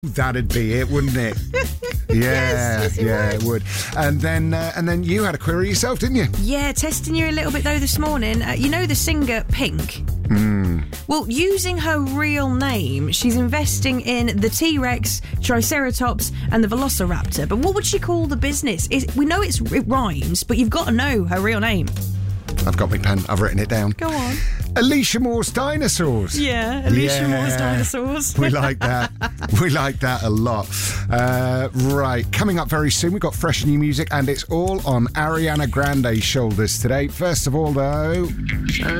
That'd be it, wouldn't it? Yeah, Yes, it would. And then you had a query yourself, didn't you? Yeah, testing you a little bit though this morning. You know the singer Pink? Well, using her real name, she's investing in the T-Rex, Triceratops and the Velociraptor. But what would she call the business? We know it rhymes, but you've got to know her real name. I've got my pen. I've written it down. Go on. Alicia Moore's Dinosaurs. Yeah, Alicia Moore's Dinosaurs. We like that. We like that a lot. Right, coming up very soon, we've got fresh new music, and it's all on Ariana Grande's shoulders today. First of all, though...